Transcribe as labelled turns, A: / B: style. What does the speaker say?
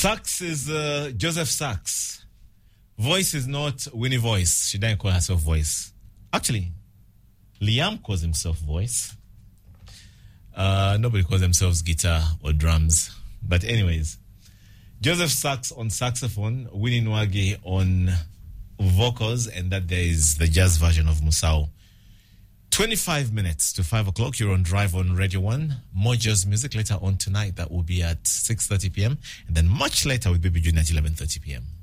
A: Sax is Joseph Sax. Voice is not Winnie Voice. She didn't call herself Voice. Actually, Liam calls himself Voice. Nobody calls themselves guitar or drums. But anyways, Joseph Sax on saxophone, Winnie Nwagi on vocals, and that there is the jazz version of Musau. 25 minutes to 5 o'clock. You're on Drive on Radio 1. More jazz music later on tonight. That will be at 6:30 p.m. And then much later with Baby June at 11:30 p.m.